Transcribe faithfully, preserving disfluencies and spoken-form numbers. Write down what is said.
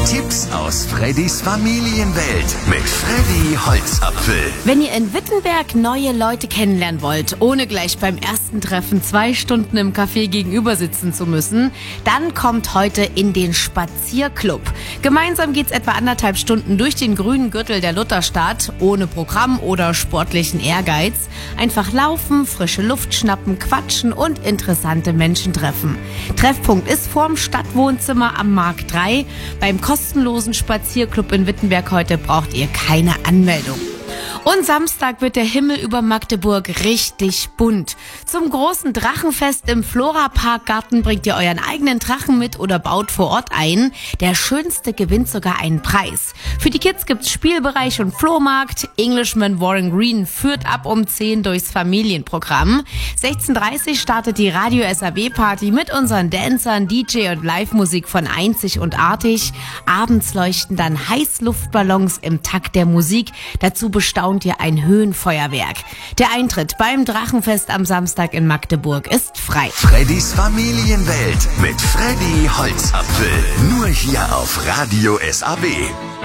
Tipps aus Freddys Familienwelt mit Freddy Holzapfel. Wenn ihr in Wittenberg neue Leute kennenlernen wollt, ohne gleich beim ersten Treffen zwei Stunden im Café gegenüber sitzen zu müssen, dann kommt heute in den Spazierclub. Gemeinsam geht's etwa anderthalb Stunden durch den grünen Gürtel der Lutherstadt, ohne Programm oder sportlichen Ehrgeiz. Einfach laufen, frische Luft schnappen, quatschen und interessante Menschen treffen. Treffpunkt ist vorm Stadtwohnzimmer am Markt drei. Beim kostenlosen Spazierclub in Wittenberg heute braucht ihr keine Anmeldung. Und Samstag wird der Himmel über Magdeburg richtig bunt. Zum großen Drachenfest im Flora-Parkgarten bringt ihr euren eigenen Drachen mit oder baut vor Ort ein. Der Schönste gewinnt sogar einen Preis. Für die Kids gibt's Spielbereich und Flohmarkt. Englishman Warren Green führt ab um zehn durchs Familienprogramm. sechzehn Uhr dreißig startet die Radio S A W-Party mit unseren Dancern, D J und Live-Musik von Einzig und Artig. Abends leuchten dann Heißluftballons im Takt der Musik. Dazu bestaunt ihr ein Höhenfeuerwerk. Der Eintritt beim Drachenfest am Samstag in Magdeburg ist frei. Freddys Familienwelt mit Freddy Holzapfel. Nur hier auf Radio S A W.